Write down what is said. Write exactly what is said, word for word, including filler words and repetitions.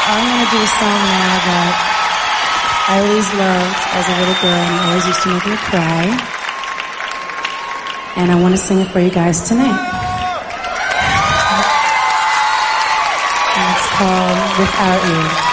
I'm going to do a song now that I always loved as a little girl and it always used to make me cry. And I want to sing it for you guys tonight. And it's called Without You.